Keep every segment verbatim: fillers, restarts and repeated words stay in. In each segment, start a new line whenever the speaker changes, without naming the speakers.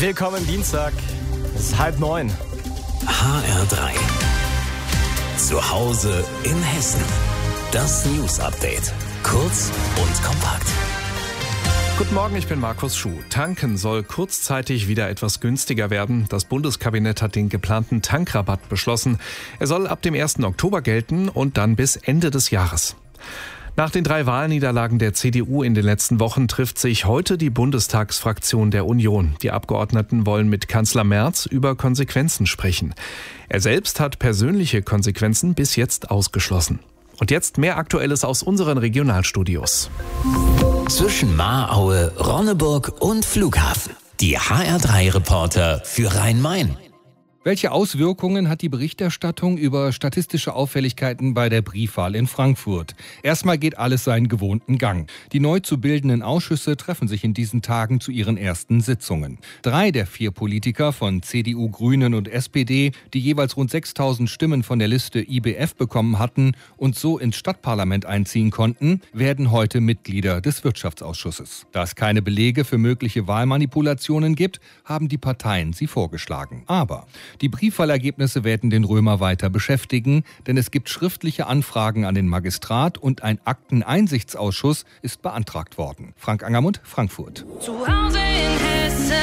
Willkommen Dienstag. Es ist halb neun.
H R drei. Zu Hause in Hessen. Das News-Update. Kurz und kompakt.
Guten Morgen, ich bin Markus Schuh. Tanken soll kurzzeitig wieder etwas günstiger werden. Das Bundeskabinett hat den geplanten Tankrabatt beschlossen. Er soll ab dem ersten Oktober gelten und dann bis Ende des Jahres. Nach den drei Wahlniederlagen der C D U in den letzten Wochen trifft sich heute die Bundestagsfraktion der Union. Die Abgeordneten wollen mit Kanzler Merz über Konsequenzen sprechen. Er selbst hat persönliche Konsequenzen bis jetzt ausgeschlossen. Und jetzt mehr Aktuelles aus unseren Regionalstudios.
Zwischen Mahraue, Ronneburg und Flughafen. Die H R drei Reporter für Rhein-Main.
Welche Auswirkungen hat die Berichterstattung über statistische Auffälligkeiten bei der Briefwahl in Frankfurt? Erstmal geht alles seinen gewohnten Gang. Die neu zu bildenden Ausschüsse treffen sich in diesen Tagen zu ihren ersten Sitzungen. Drei der vier Politiker von C D U, Grünen und S P D, die jeweils rund sechstausend Stimmen von der Liste I B F bekommen hatten und so ins Stadtparlament einziehen konnten, werden heute Mitglieder des Wirtschaftsausschusses. Da es keine Belege für mögliche Wahlmanipulationen gibt, haben die Parteien sie vorgeschlagen. Aber die Briefwahlergebnisse werden den Römer weiter beschäftigen, denn es gibt schriftliche Anfragen an den Magistrat und ein Akteneinsichtsausschuss ist beantragt worden. Frank Angermund, Frankfurt.
Zu Hause in Hessen.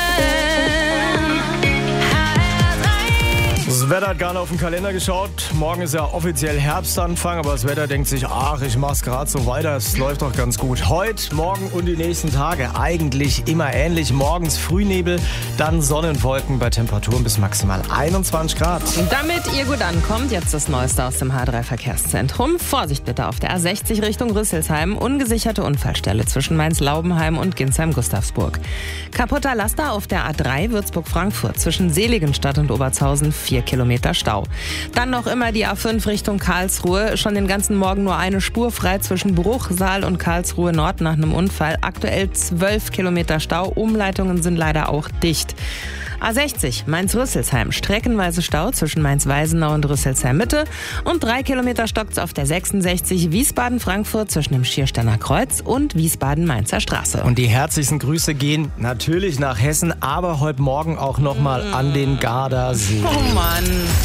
Das Wetter hat gerade auf den Kalender geschaut. Morgen ist ja offiziell Herbstanfang, aber das Wetter denkt sich, ach, ich mach's gerade so weiter, es läuft doch ganz gut. Heute, morgen und die nächsten Tage eigentlich immer ähnlich. Morgens Frühnebel, dann Sonnenwolken bei Temperaturen bis maximal einundzwanzig Grad.
Damit ihr gut ankommt, jetzt das Neueste aus dem H drei Verkehrszentrum. Vorsicht bitte auf der A sechzig Richtung Rüsselsheim. Ungesicherte Unfallstelle zwischen Mainz-Laubenheim und Ginsheim-Gustavsburg. Kaputter Laster auf der A drei Würzburg-Frankfurt zwischen Seligenstadt und Obertshausen. Vier Kilometer Stau. Dann noch immer die A fünf Richtung Karlsruhe. Schon den ganzen Morgen nur eine Spur frei zwischen Bruchsal und Karlsruhe Nord nach einem Unfall. Aktuell zwölf Kilometer Stau. Umleitungen sind leider auch dicht. A sechzig Mainz-Rüsselsheim. Streckenweise Stau zwischen Mainz-Weisenau und Rüsselsheim-Mitte. Und drei Kilometer stockt's auf der sechsundsechzig Wiesbaden-Frankfurt zwischen dem Schiersteiner Kreuz und Wiesbaden-Mainzer Straße.
Und die herzlichsten Grüße gehen natürlich nach Hessen, aber heute Morgen auch nochmal mm. an den Gardasee.
Oh Mann.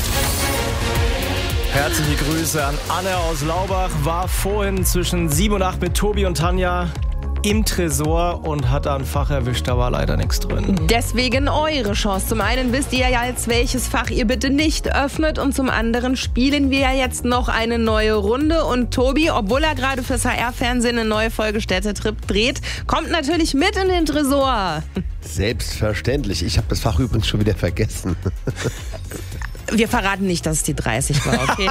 Herzliche Grüße an Anne aus Laubach. War vorhin zwischen sieben und acht mit Tobi und Tanja im Tresor und hat da ein Fach erwischt, da war leider nichts drin.
Deswegen eure Chance. Zum einen wisst ihr ja jetzt, welches Fach ihr bitte nicht öffnet und zum anderen spielen wir ja jetzt noch eine neue Runde und Tobi, obwohl er gerade fürs H R-Fernsehen eine neue Folge Städtetrip dreht, kommt natürlich mit in den Tresor.
Selbstverständlich. Ich habe das Fach übrigens schon wieder vergessen.
Wir verraten nicht, dass es die dreißig war, okay?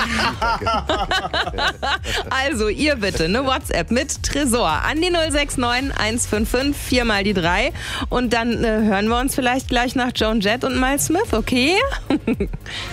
Also, ihr bitte eine WhatsApp mit Tresor an die null sechs neun eins fünf fünf vier mal die drei und dann äh, hören wir uns vielleicht gleich nach Joan Jett und Miles Smith, okay?